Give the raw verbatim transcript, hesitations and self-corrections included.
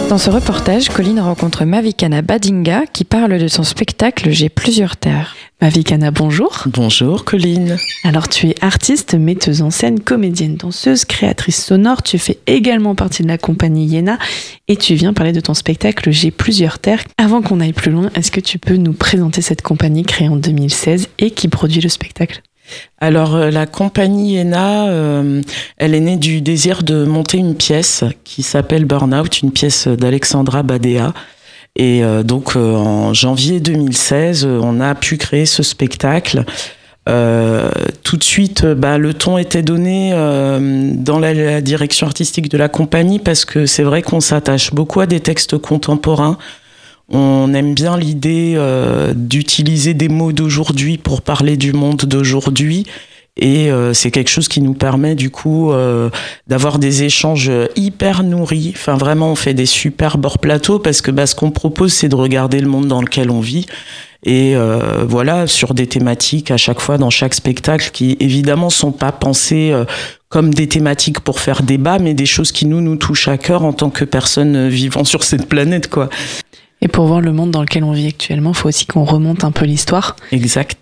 Dans ce reportage, Colline rencontre Mavikana Badinga qui parle de son spectacle J'ai plusieurs terres. Mavikana, bonjour. Bonjour Colline. Alors tu es artiste, metteuse en scène, comédienne, danseuse, créatrice sonore. Tu fais également partie de la compagnie Yéna et tu viens parler de ton spectacle J'ai plusieurs terres. Avant qu'on aille plus loin, est-ce que tu peux nous présenter cette compagnie créée en deux mille seize et qui produit le spectacle ? Alors euh, la compagnie Yéna, euh, elle est née du désir de monter une pièce qui s'appelle Burnout, une pièce d'Alexandra Badea. Et euh, donc euh, en janvier deux mille seize, on a pu créer ce spectacle. Euh, tout de suite, bah, le ton était donné euh, dans la, la direction artistique de la compagnie parce que c'est vrai qu'on s'attache beaucoup à des textes contemporains. On aime bien l'idée euh, d'utiliser des mots d'aujourd'hui pour parler du monde d'aujourd'hui. Et euh, c'est quelque chose qui nous permet du coup euh, d'avoir des échanges hyper nourris. Enfin vraiment, on fait des super hors plateaux parce que bah, ce qu'on propose, c'est de regarder le monde dans lequel on vit. Et euh, voilà, sur des thématiques à chaque fois dans chaque spectacle qui évidemment sont pas pensées euh, comme des thématiques pour faire débat, mais des choses qui nous nous touchent à cœur en tant que personnes vivant sur cette planète, quoi. Et pour voir le monde dans lequel on vit actuellement, il faut aussi qu'on remonte un peu l'histoire. Exact.